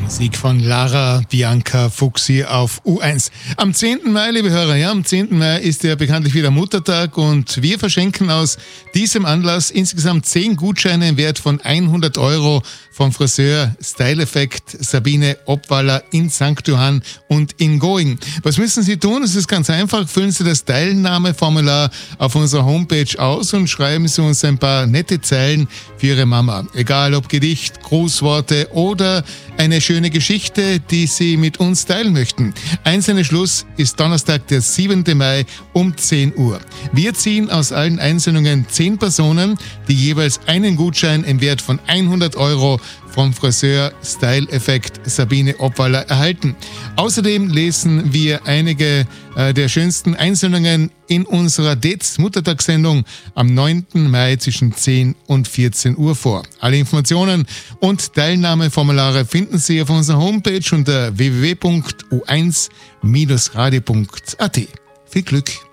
Musik von Lara Bianca Fuchsi auf U1. Am 10. Mai, liebe Hörer, am 10. Mai ist ja bekanntlich wieder Muttertag und wir verschenken aus diesem Anlass insgesamt 10 Gutscheine im Wert von 100 € vom Friseur Style Effect Sabine Obwaller in St. Johann und in Going. Was müssen Sie tun? Es ist ganz einfach. Füllen Sie das Teilnahmeformular auf unserer Homepage aus und schreiben Sie uns ein paar nette Zeilen für Ihre Mama. Egal ob Gedicht, Grußworte oder eine schöne Geschichte, die Sie mit uns teilen möchten. Einsendeschluss ist Donnerstag, der 7. Mai um 10 Uhr. Wir ziehen aus allen Einsendungen 10 Personen, die jeweils einen Gutschein im Wert von 100 € vom Friseur Style Effect Sabine Obwaller erhalten. Außerdem lesen wir einige der schönsten Einsendungen in unserer Muttertagssendung am 9. Mai zwischen 10 und 14 Uhr vor. Alle Informationen und Teilnahmeformulare finden Sie auf unserer Homepage unter www.u1-radio.at. Viel Glück!